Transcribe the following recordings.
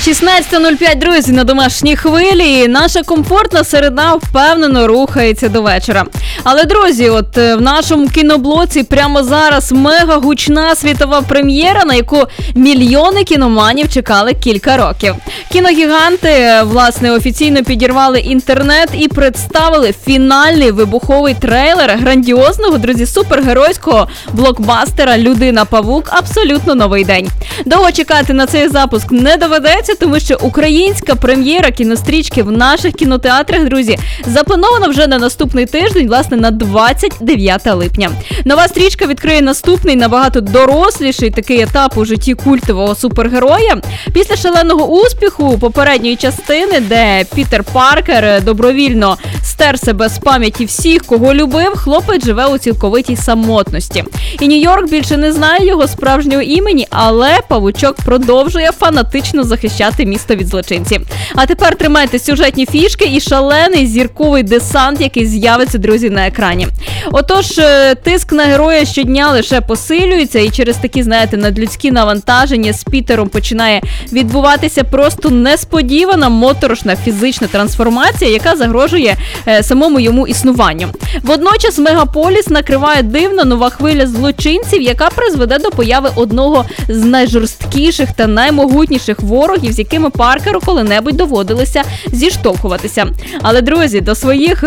16:05, друзі, на домашній хвилі. І наша комфортна середа впевнено рухається до вечора. Але, друзі, от в нашому кіноблоці прямо зараз мега гучна світова прем'єра, на яку мільйони кіноманів чекали кілька років. Кіногіганти, власне, офіційно підірвали інтернет і представили фінальний вибуховий трейлер грандіозного, друзі, супергеройського блокбастера «Людина-павук. Абсолютно новий день». Довго чекати на цей запуск не доведеться, тому що українська прем'єра кінострічки в наших кінотеатрах, друзі, запланована вже на наступний тиждень, власне, на 29 липня. Нова стрічка відкриє наступний, набагато доросліший такий етап у житті культового супергероя. Після шаленого успіху попередньої частини, де Пітер Паркер добровільно стер себе з пам'яті всіх, кого любив, хлопець живе у цілковитій самотності. І Нью-Йорк більше не знає його справжнього імені, але Павучок продовжує фанатично захищати місто від злочинців. А тепер тримайте сюжетні фішки і шалений зірковий десант, який з'явиться, друзі, на екрані. Отож, тиск на героя щодня лише посилюється, і через такі, знаєте, надлюдські навантаження з Пітером починає відбуватися просто несподівана моторошна фізична трансформація, яка загрожує самому йому існуванню. Водночас мегаполіс накриває дивна нова хвиля злочинців, яка призведе до появи одного з найжорсткіших та наймогутніших ворогів, з якими Паркеру коли-небудь доводилося зіштовхуватися. Але, друзі, до своїх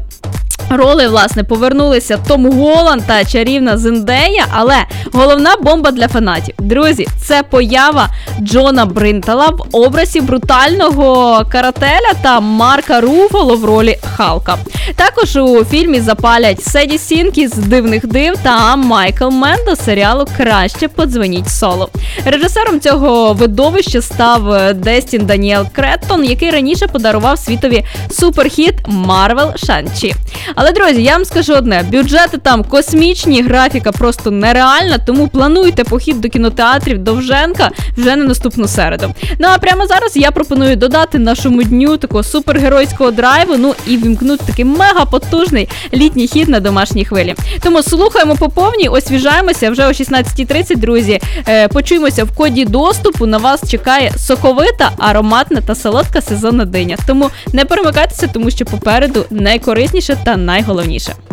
ролей, власне, повернулися Том Голланд та чарівна Зендея, але головна бомба для фанатів, друзі, це поява Джона Бринтела в образі брутального карателя та Марка Руфало в ролі Халка. Також у фільмі запалять Седі Сінкі з «Дивних див» та Майкл Менн до серіалу «Краще подзвоніть Солу». Режисером цього видовища став Дестін Даніел Креттон, який раніше подарував світові суперхіт «Марвел Шан-Чі». Але, друзі, я вам скажу одне, бюджети там космічні, графіка просто нереальна, тому плануйте похід до кінотеатрів Довженка вже на наступну середу. Ну а прямо зараз я пропоную додати нашому дню такого супергеройського драйву, ну і вімкнути такий мега потужний літній хіт на домашній хвилі. Тому слухаємо по повній, освіжаємося вже о 16:30, друзі. Почуємося в коді доступу, на вас чекає соковита, ароматна та солодка сезонна диня. Тому не перемикайтеся, тому що попереду найкорисніше та найголовніше.